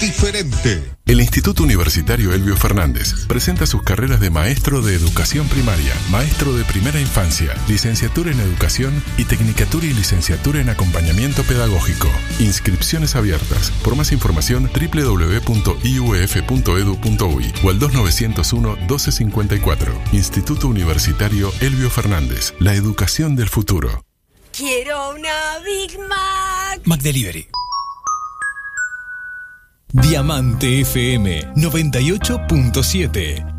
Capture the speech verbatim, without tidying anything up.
diferente. El Instituto Universitario Elbio Fernández presenta sus carreras de maestro de educación primaria, maestro de primera infancia, licenciatura en educación y tecnicatura y licenciatura en acompañamiento pedagógico. Inscripciones abiertas. Por más información, doble u doble u doble u punto i u f punto e d u punto u y o al dos nueve cero uno, doce cincuenta y cuatro. Instituto Universitario Elbio Fernández. La educación del futuro. Quiero una Big Mac. McDelivery. Diamante F M noventa y ocho punto siete.